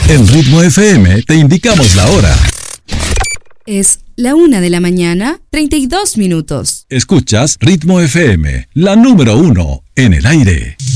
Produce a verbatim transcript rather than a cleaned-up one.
En Ritmo F M te indicamos la hora. Es la una de la mañana, treinta y dos minutos. Escuchas Ritmo F M, la número uno en el aire.